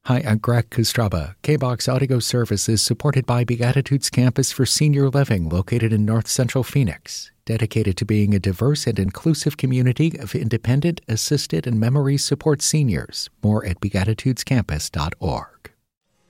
Hi, I'm Greg Kostraba. KBOX Audio Service is supported by Beatitudes Campus for Senior Living located in North Central Phoenix, dedicated to being a diverse and inclusive community of independent, assisted, and memory support seniors. More at beatitudescampus.org.